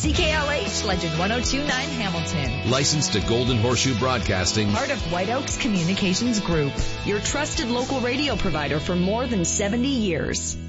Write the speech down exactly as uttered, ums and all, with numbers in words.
C K L H Legend one oh two point nine Hamilton. Licensed to Golden Horseshoe Broadcasting. Part of White Oaks Communications Group. Your trusted local radio provider for more than seventy years.